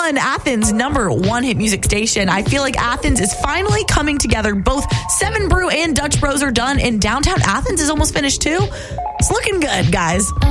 101, Athens' number one hit music station. I feel like Athens is finally coming together. Both Seven Brew and Dutch Bros are done, and downtown Athens is almost finished too. It's looking good, guys.